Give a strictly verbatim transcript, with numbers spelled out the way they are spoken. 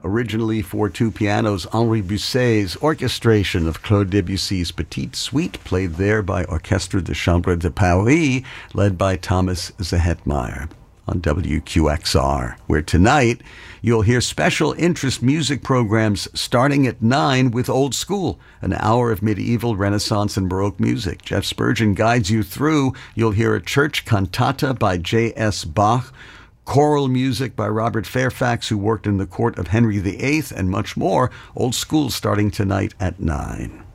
originally for two pianos, Henri Busset's orchestration of Claude Debussy's Petite Suite, played there by Orchestre de Chambre de Paris, led by Thomas Zehetmeyer on W Q X R, where tonight you'll hear special interest music programs starting at nine with Old School, an hour of medieval, Renaissance, and Baroque music. Jeff Spurgeon guides you through. You'll hear a church cantata by J S Bach, choral music by Robert Fairfax, who worked in the court of Henry the Eighth, and much more. Old School starting tonight at nine.